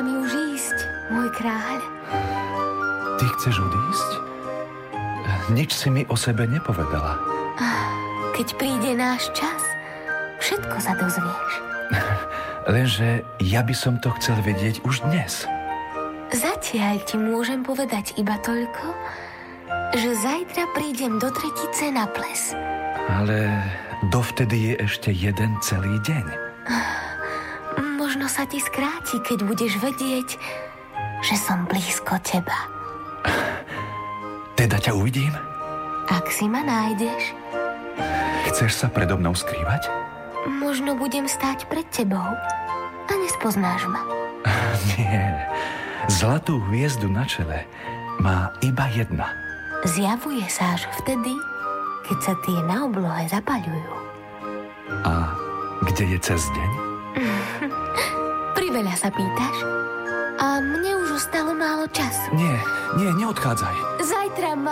mi už ísť, môj kráľ. Ty chceš odísť? Nič si mi o sebe nepovedala. Keď príde náš čas, všetko sa dozvieš. Lenže ja by som to chcel vedieť už dnes. Zatiaľ ti môžem povedať iba toľko, že zajtra prídem do Tretice na ples. Ale dovtedy je ešte jeden celý deň. Možno sa ti skráti, keď budeš vedieť, že som blízko teba. Teda ťa uvidím? Ak si ma nájdeš. Chceš sa predo mnou skrývať? Možno budem stáť pred tebou a nespoznáš ma. Nie. Zlatú hviezdu na čele má iba jedna. Zjavuje sa až vtedy, keď sa tie na oblohe zapaľujú. A kde je cez deň? Priveľa sa pýtaš? A mne už ostalo málo času. Nie, neodchádzaj. Zajtra